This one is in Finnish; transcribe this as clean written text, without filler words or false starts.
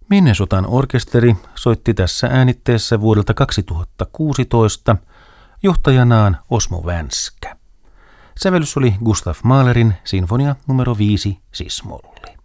Minnesotan orkesteri soitti tässä äänitteessä vuodelta 2016 johtajanaan Osmo Vänskä. Sävellys oli Gustav Mahlerin sinfonia numero 5 sis-molli.